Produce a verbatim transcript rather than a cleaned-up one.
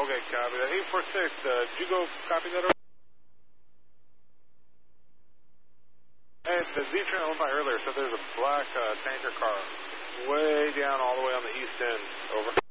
Okay, copy that. eight four six, uh, did you go copy that over? And the Z-Train I went by earlier, so there's a black uh, tanker car way down all the way on the east end. Over.